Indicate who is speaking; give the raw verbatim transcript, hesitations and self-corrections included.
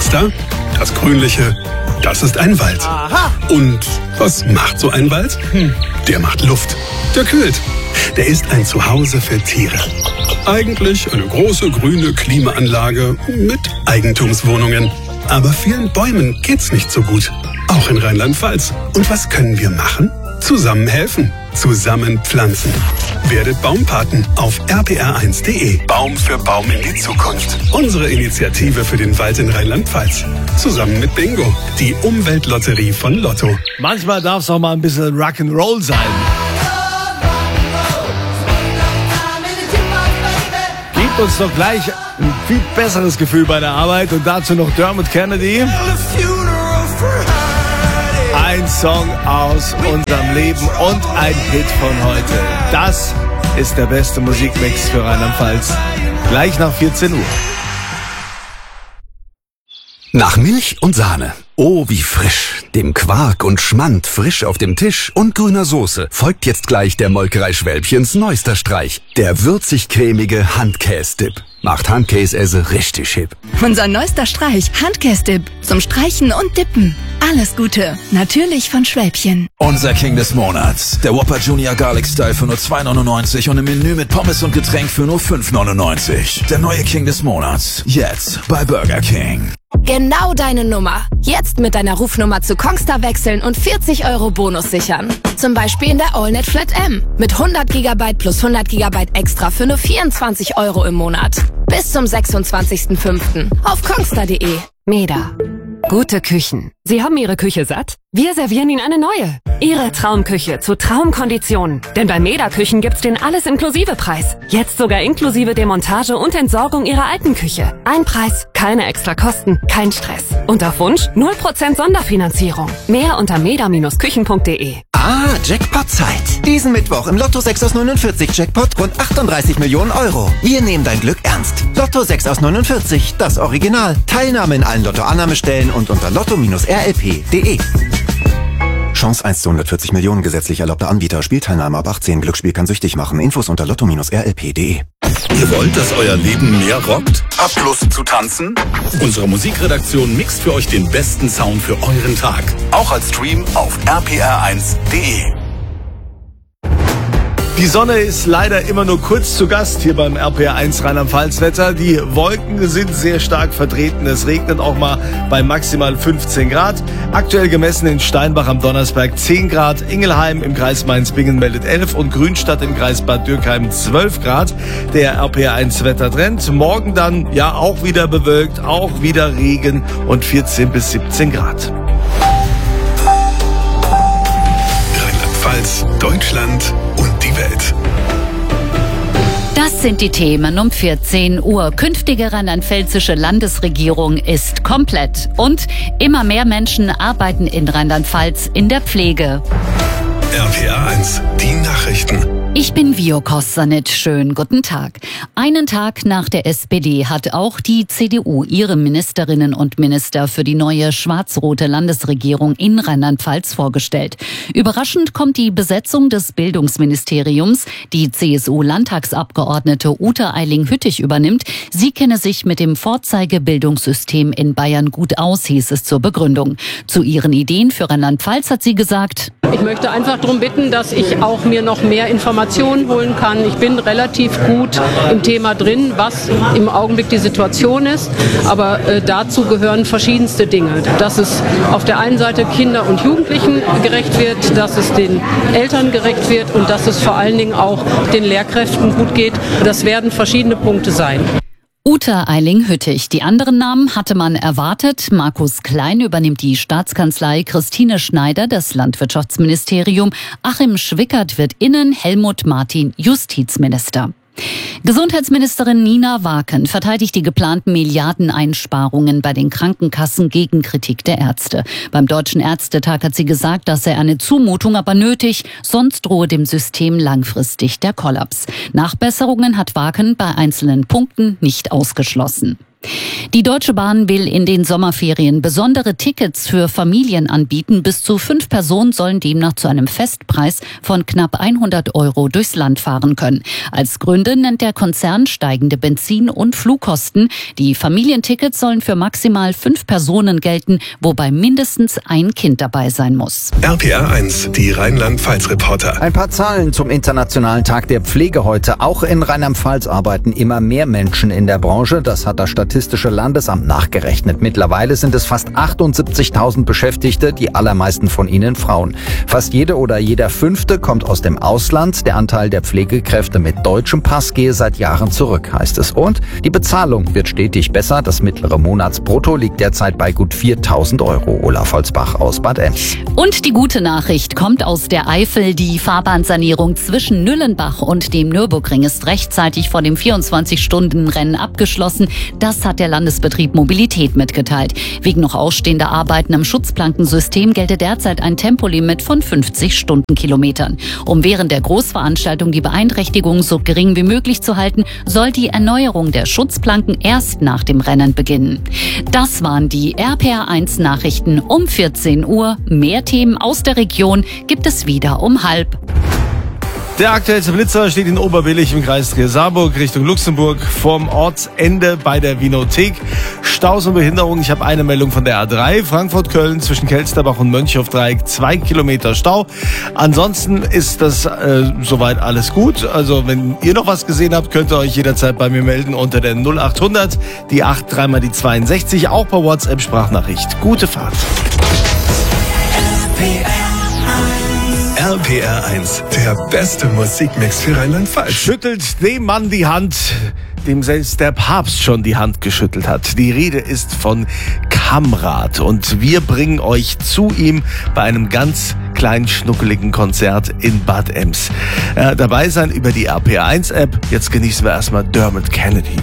Speaker 1: ist da? Das Grünliche. Das ist ein Wald.
Speaker 2: Aha.
Speaker 1: Und was macht so ein Wald? Hm. Der macht Luft. Der kühlt. Der ist ein Zuhause für Tiere. Eigentlich eine große grüne Klimaanlage mit Eigentumswohnungen. Aber vielen Bäumen geht's nicht so gut. Auch in Rheinland-Pfalz. Und was können wir machen? Zusammen helfen. Zusammen pflanzen. Werdet Baumpaten auf r p r eins punkt d e. Baum für Baum in die Zukunft. Unsere Initiative für den Wald in Rheinland-Pfalz. Zusammen mit Bingo, die Umweltlotterie von Lotto.
Speaker 2: Manchmal darf es auch mal ein bisschen Rock'n'Roll sein. Gibt uns doch gleich ein viel besseres Gefühl bei der Arbeit und dazu noch Dermot Kennedy. Ein Song aus unserem Leben und ein Hit von heute. Das ist der beste Musikmix für Rheinland-Pfalz. Gleich nach vierzehn Uhr.
Speaker 3: Nach Milch und Sahne. Oh, wie frisch. Dem Quark und Schmand frisch auf dem Tisch und grüner Soße folgt jetzt gleich der Molkerei Schwälbchens neuester Streich. Der würzig-cremige Handkäse-Dip. Macht Handkäse richtig hip.
Speaker 4: Unser neuester Streich, Handkäse-Dip. Zum Streichen und Dippen. Alles Gute. Natürlich von Schwälbchen.
Speaker 5: Unser King des Monats. Der Whopper Junior Garlic Style für nur zwei neunundneunzig und im Menü mit Pommes und Getränk für nur fünf neunundneunzig. Der neue King des Monats. Jetzt bei Burger King.
Speaker 6: Genau deine Nummer. Jetzt mit deiner Rufnummer zu Kongstar wechseln und vierzig Euro Bonus sichern. Zum Beispiel in der AllNet Flat M. Mit hundert Gigabyte plus hundert Gigabyte extra für nur vierundzwanzig Euro im Monat. Bis zum sechsundzwanzigsten fünften auf kongstar punkt de.
Speaker 7: Meda. Gute Küchen. Sie haben Ihre Küche satt? Wir servieren Ihnen eine neue. Ihre Traumküche zu Traumkonditionen. Denn bei Meda Küchen gibt's den Alles-Inklusive-Preis. Jetzt sogar inklusive Demontage und Entsorgung Ihrer alten Küche. Ein Preis, keine extra Kosten, kein Stress. Und auf Wunsch null Prozent Sonderfinanzierung. Mehr unter meda Bindestrich küchen punkt de.
Speaker 8: Ah, Jackpot-Zeit. Diesen Mittwoch im Lotto sechs aus neunundvierzig Jackpot rund achtunddreißig Millionen Euro. Wir nehmen dein Glück ernst. Lotto sechs aus neunundvierzig, das Original. Teilnahme in allen Lotto-Annahmestellen und unter lotto Bindestrich r l p punkt de. Chance eins zu hundertvierzig Millionen, gesetzlich erlaubter Anbieter. Spielteilnahme ab achtzehn. Glücksspiel kann süchtig machen. Infos unter lotto Bindestrich r l p punkt de.
Speaker 1: Ihr wollt, dass euer Leben mehr rockt? Habt Lust zu tanzen? Unsere Musikredaktion mixt für euch den besten Sound für euren Tag. Auch als Stream auf r p r eins punkt de.
Speaker 2: Die Sonne ist leider immer nur kurz zu Gast hier beim R P R eins Rheinland-Pfalz-Wetter. Die Wolken sind sehr stark vertreten. Es regnet auch mal bei maximal fünfzehn Grad. Aktuell gemessen in Steinbach am Donnersberg zehn Grad, Ingelheim im Kreis Mainz-Bingen meldet elf und Grünstadt im Kreis Bad Dürkheim zwölf Grad. Der R P R eins Wettertrend. Morgen dann ja auch wieder bewölkt, auch wieder Regen und vierzehn bis siebzehn Grad.
Speaker 1: Rheinland-Pfalz, Deutschland und die Welt.
Speaker 9: Das sind die Themen um vierzehn Uhr. Künftige rheinland-pfälzische Landesregierung ist komplett. Und immer mehr Menschen arbeiten in Rheinland-Pfalz in der Pflege.
Speaker 1: R P R eins, die Nachrichten.
Speaker 9: Ich bin Vio Kossanit. Schönen guten Tag. Einen Tag nach der S P D hat auch die C D U ihre Ministerinnen und Minister für die neue schwarz-rote Landesregierung in Rheinland-Pfalz vorgestellt. Überraschend kommt die Besetzung des Bildungsministeriums. Die C S U-Landtagsabgeordnete Ute Eiling-Hüttich übernimmt. Sie kenne sich mit dem Vorzeigebildungssystem in Bayern gut aus, hieß es zur Begründung. Zu ihren Ideen für Rheinland-Pfalz hat sie gesagt:
Speaker 10: Ich möchte einfach darum bitten, dass ich auch mir noch mehr Informationen holen kann. Ich bin relativ gut im Thema drin, was im Augenblick die Situation ist. Aber äh, dazu gehören verschiedenste Dinge. Dass es auf der einen Seite Kinder und Jugendlichen gerecht wird, dass es den Eltern gerecht wird und dass es vor allen Dingen auch den Lehrkräften gut geht. Das werden verschiedene Punkte sein.
Speaker 9: Ute Eiling-Hüttich. Die anderen Namen hatte man erwartet. Markus Klein übernimmt die Staatskanzlei, Christine Schneider das Landwirtschaftsministerium, Achim Schwickert wird Innen, Helmut Martin Justizminister. Gesundheitsministerin Nina Waken verteidigt die geplanten Milliardeneinsparungen bei den Krankenkassen gegen Kritik der Ärzte. Beim Deutschen Ärztetag hat sie gesagt, das sei eine Zumutung, aber nötig, sonst drohe dem System langfristig der Kollaps. Nachbesserungen hat Waken bei einzelnen Punkten nicht ausgeschlossen. Die Deutsche Bahn will in den Sommerferien besondere Tickets für Familien anbieten. Bis zu fünf Personen sollen demnach zu einem Festpreis von knapp hundert Euro durchs Land fahren können. Als Gründe nennt der Konzern steigende Benzin- und Flugkosten. Die Familientickets sollen für maximal fünf Personen gelten, wobei mindestens ein Kind dabei sein muss.
Speaker 1: R P R eins, die Rheinland-Pfalz-Reporter.
Speaker 11: Ein paar Zahlen zum Internationalen Tag der Pflege heute. Auch in Rheinland-Pfalz arbeiten immer mehr Menschen in der Branche. Das hat das Statistische Landesamt nachgerechnet. Mittlerweile sind es fast achtundsiebzigtausend Beschäftigte, die allermeisten von ihnen Frauen. Fast jede oder jeder Fünfte kommt aus dem Ausland. Der Anteil der Pflegekräfte mit deutschem Pass gehe seit Jahren zurück, heißt es. Und die Bezahlung wird stetig besser. Das mittlere Monatsbrutto liegt derzeit bei gut viertausend Euro. Olaf Holzbach aus Bad Ems.
Speaker 9: Und die gute Nachricht kommt aus der Eifel. Die Fahrbahnsanierung zwischen Nüllenbach und dem Nürburgring ist rechtzeitig vor dem vierundzwanzig-Stunden-Rennen abgeschlossen. Das hat der Landesbetrieb Mobilität mitgeteilt. Wegen noch ausstehender Arbeiten am Schutzplankensystem gelte derzeit ein Tempolimit von fünfzig Stundenkilometern. Um während der Großveranstaltung die Beeinträchtigung so gering wie möglich zu halten, soll die Erneuerung der Schutzplanken erst nach dem Rennen beginnen. Das waren die R P R eins Nachrichten um vierzehn Uhr. Mehr Themen aus der Region gibt es wieder um halb.
Speaker 2: Der aktuellste Blitzer steht in Oberbillig im Kreis Trier-Saarburg Richtung Luxemburg vorm Ortsende bei der Winothek. Staus und Behinderung. Ich habe eine Meldung von der A drei. Frankfurt-Köln zwischen Kelsterbach und Mönchhof-Dreieck. Zwei Kilometer Stau. Ansonsten ist das äh, soweit alles gut. Also wenn ihr noch was gesehen habt, könnt ihr euch jederzeit bei mir melden unter der null achthundert, die acht dreimal die zweiundsechzig. Auch per WhatsApp-Sprachnachricht. Gute Fahrt.
Speaker 1: R P R eins, der beste Musikmix für Rheinland-Pfalz.
Speaker 2: Schüttelt dem Mann die Hand, dem selbst der Papst schon die Hand geschüttelt hat. Die Rede ist von Kamrat und wir bringen euch zu ihm bei einem ganz kleinen, schnuckeligen Konzert in Bad Ems. Äh, dabei sein über die R P R eins App. Jetzt genießen wir erstmal Dermot Kennedy.